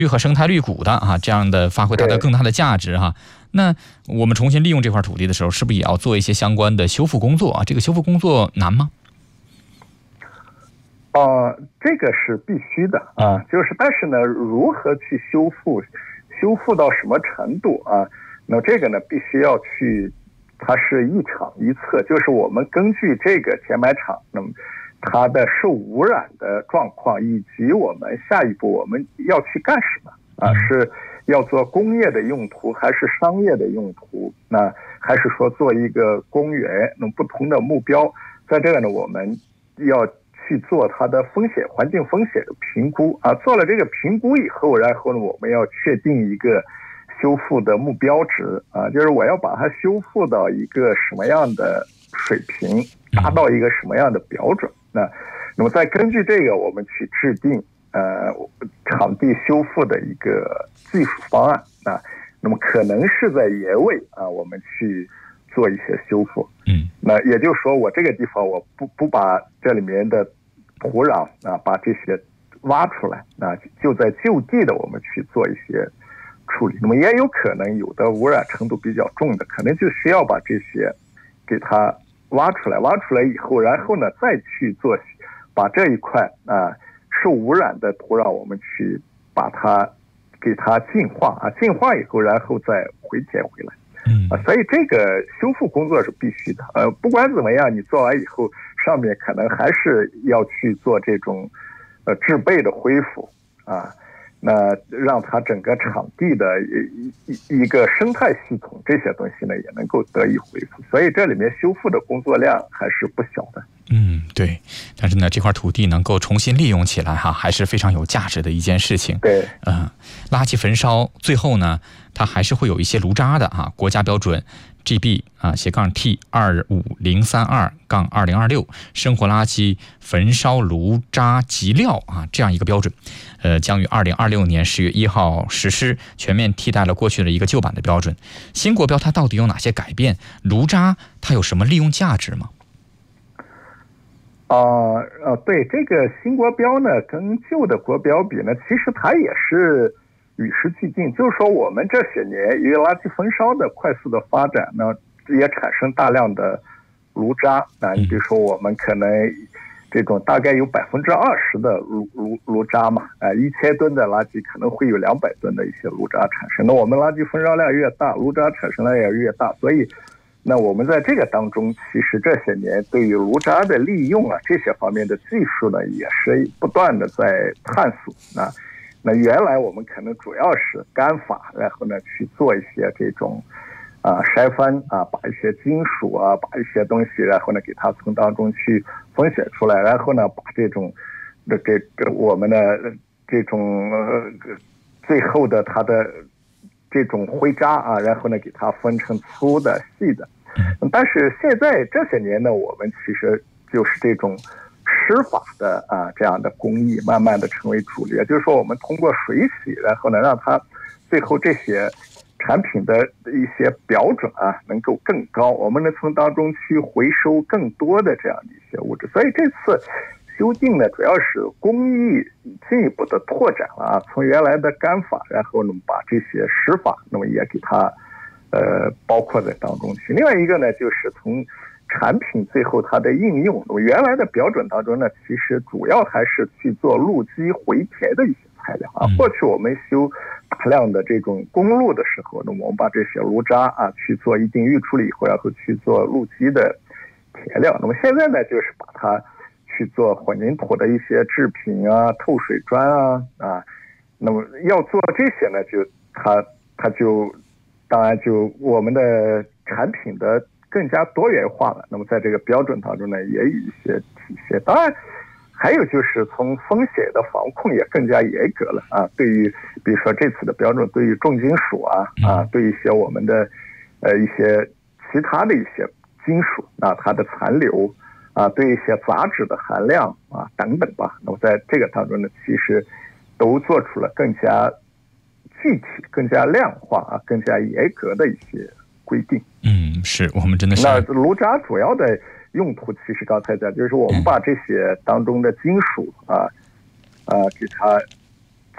绿和生态绿谷的这样的发挥它的更大的价值那我们重新利用这块土地的时候，是不是也要做一些相关的修复工作这个修复工作难吗？ 这个是必须的就是但是呢，如何去修复到什么程度那这个呢必须要去，它是一场一策，就是我们根据这个填埋场那么它的受污染的状况，以及我们下一步我们要去干什么是要做工业的用途还是商业的用途，那还是说做一个公园，那么不同的目标，在这个呢我们要去做它的环境风险的评估做了这个评估以后，然后呢我们要确定一个修复的目标值就是我要把它修复到一个什么样的水平，达到一个什么样的标准那么再根据这个我们去制定场地修复的一个技术方案那么可能是在野尾我们去做一些修复那也就是说我这个地方我不把这里面的土壤把这些挖出来就在就地的我们去做一些处理，那么也有可能有的污染程度比较重的，可能就需要把这些给它挖出来以后，然后呢再去把这一块受污染的土壤我们去把它给它净化净化以后，然后再回填回来所以这个修复工作是必须的不管怎么样，你做完以后上面可能还是要去做这种制备的恢复那让它整个场地的一个生态系统这些东西呢也能够得以恢复，所以这里面修复的工作量还是不小的对，但是呢这块土地能够重新利用起来还是非常有价值的一件事情对垃圾焚烧最后呢它还是会有一些炉渣的国家标准GB-T25032-2026 生活垃圾焚烧炉渣及料这样一个标准将于2026年10月1号实施，全面替代了过去的一个旧版的标准。新国标它到底有哪些改变？炉渣它有什么利用价值吗？ 对，这个新国标呢跟旧的国标比呢，其实它也是与时俱进，就是说我们这些年因为垃圾焚烧的快速的发展呢，也产生大量的炉渣你比如说我们可能这种大概有20%的炉渣嘛1000吨的垃圾可能会有200吨的一些炉渣产生，那我们垃圾焚烧量越大，炉渣产生量也越大，所以那我们在这个当中，其实这些年对于炉渣的利用这些方面的技术呢，也是不断的在探索那原来我们可能主要是干法，然后呢去做一些这种筛分把一些金属把一些东西，然后呢给它从当中去分选出来，然后呢把这种我们的这种最后的它的这种灰渣然后呢给它分成粗的细的但是现在这些年呢，我们其实就是这种湿法的这样的工艺慢慢的成为主流，就是说我们通过水洗，然后呢让它最后这些产品的一些标准能够更高，我们能从当中去回收更多的这样的一些物质，所以这次修订呢主要是工艺进一步的拓展了从原来的干法，然后呢把这些湿法那么也给它包括在当中去。另外一个呢就是从产品最后它的应用，原来的标准当中呢其实主要还是去做路基回填的一些材料过去我们修大量的这种公路的时候呢，我们把这些炉渣去做一定预处理以后，然后去做路基的填料，那么现在呢就是把它去做混凝土的一些制品透水砖那么要做这些呢就它就当然就我们的产品的更加多元化了，那么在这个标准当中呢也有一些体现，当然还有就是从风险的防控也更加严格了对于比如说这次的标准对于重金属对一些我们的一些其他的一些金属它的残留对一些杂质的含量等等吧，那么在这个当中呢其实都做出了更加具体更加量化更加严格的一些规定是我们真的是那炉渣主要的用途其实刚才讲就是我们把这些当中的金属给它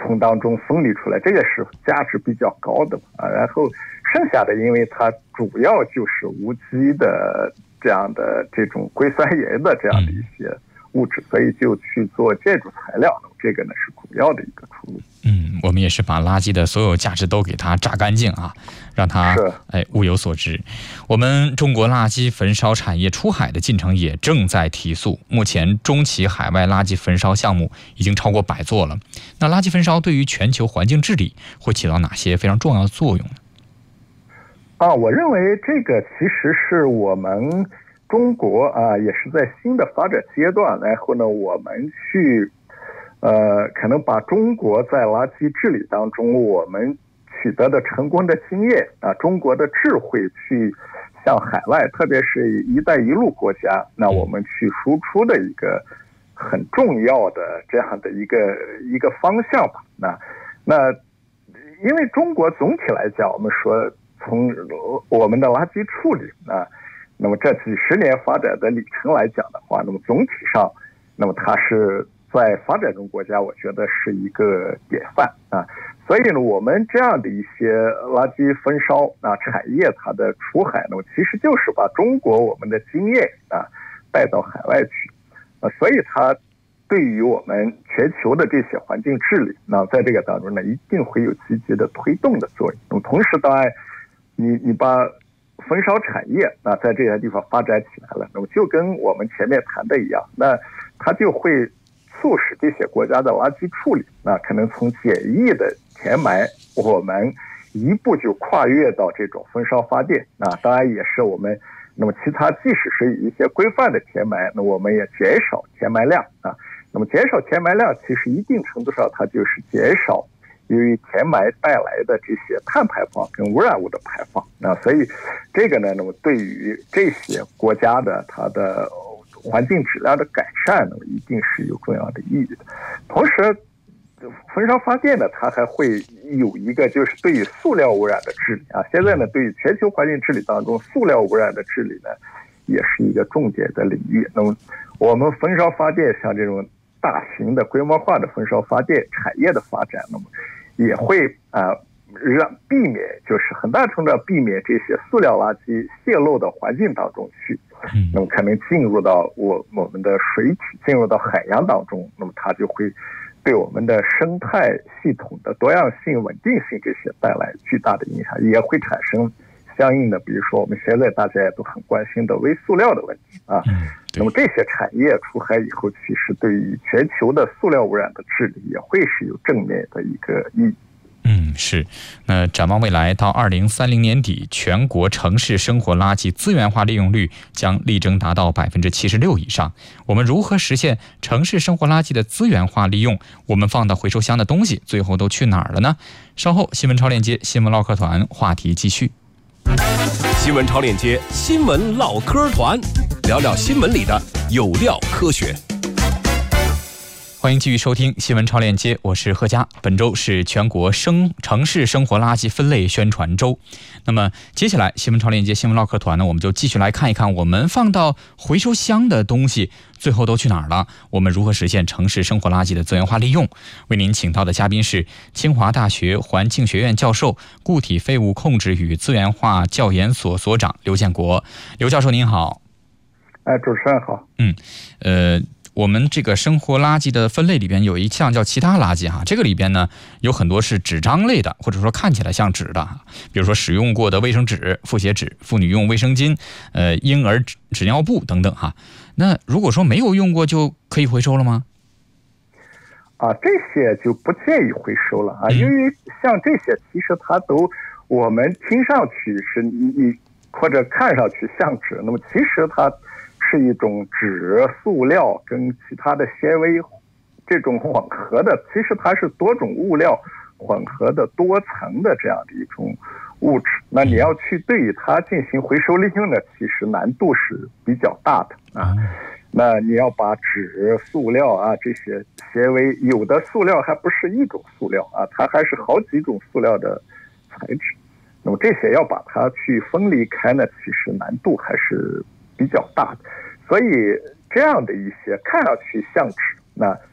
从当中分离出来，这个是价值比较高的啊。然后剩下的，因为它主要就是无机的这样的这种硅酸盐的这样的一些物质，所以就去做建筑材料，这个呢是主要的一个出路。 我们也是把垃圾的所有价值都给它榨干净啊，让它物有所值。我们中国垃圾焚烧产业出海的进程也正在提速，目前中期海外垃圾焚烧项目已经超过100座了。那垃圾焚烧对于全球环境治理会起到哪些非常重要的作用呢？ 我认为这个其实是我们中国也是在新的发展阶段，然后呢，我们去可能把中国在垃圾治理当中我们取得的成功的经验中国的智慧去向海外，特别是“一带一路”国家，那我们去输出的一个很重要的这样的一个方向吧。那因为中国总体来讲，我们说从我们的垃圾处理那么这几十年发展的里程来讲的话，那么总体上，那么它是在发展中国家，我觉得是一个典范所以呢，我们这样的一些垃圾焚烧产业它的出海呢，其实就是把中国我们的经验带到海外去所以它对于我们全球的这些环境治理在这个当中呢，一定会有积极的推动的作用。那么同时，当然你把焚烧产业在这些地方发展起来了，那么就跟我们前面谈的一样，那它就会促使这些国家的垃圾处理可能从简易的填埋，我们一步就跨越到这种焚烧发电当然也是我们那么其他即使是一些规范的填埋，那我们也减少填埋量那么减少填埋量，其实一定程度上它就是减少由于填埋带来的这些碳排放跟污染物的排放所以这个呢，那么对于这些国家的它的环境质量的改善呢，一定是有重要的意义的。同时，焚烧发电呢，它还会有一个就是对于塑料污染的治理现在呢，对于全球环境治理当中，塑料污染的治理呢，也是一个重点的领域。那么，我们焚烧发电像这种大型的规模化的焚烧发电产业的发展，那么也会让避免就是很大程度上避免这些塑料垃圾泄漏到环境当中去，那么可能进入到我们的水体，进入到海洋当中，那么它就会对我们的生态系统的多样性、稳定性这些带来巨大的影响，也会产生相应的，比如说我们现在大家也都很关心的微塑料的问题那么这些产业出海以后，其实对于全球的塑料污染的治理也会是有正面的一个意义。 是。那展望未来，到2030年底，全国城市生活垃圾资源化利用率将力争达到76%以上。我们如何实现城市生活垃圾的资源化利用？我们放到回收箱的东西，最后都去哪儿了呢？稍后新闻超链接新闻唠嗑团话题继续。 新闻超链接新闻唠嗑团，聊聊新闻里的有料科学。 欢迎继续收听新闻超链接，我是贺佳。本周是全国城市生活垃圾分类宣传周。那么接下来新闻超链接新闻唠嗑团呢，我们就继续来看一看我们放到回收箱的东西最后都去哪儿了，我们如何实现城市生活垃圾的资源化利用。为您请到的嘉宾是清华大学环境学院教授、固体废物控制与资源化教研所所长刘建国。刘教授您好。 主持人好。 我们这个生活垃圾的分类里边有一项叫其他垃圾这个里边呢有很多是纸张类的，或者说看起来像纸的，比如说使用过的卫生纸、复写纸、妇女用卫生巾、婴儿纸尿布等等那如果说没有用过就可以回收了吗？ 这些就不建议回收了因为像这些其实它都我们听上去是你或者看上去像纸，那么其实它是一种纸、塑料跟其他的纤维这种混合的，其实它是多种物料混合的多层的这样的一种物质。那你要去对于它进行回收利用呢，其实难度是比较大的那你要把纸、塑料这些纤维，有的塑料还不是一种塑料它还是好几种塑料的材质。那么这些要把它去分离开呢，其实难度还是比较大的。所以这样的一些看上去像纸，那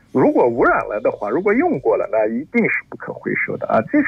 如果污染了的话，如果用过了，那一定是不可回收的啊。即使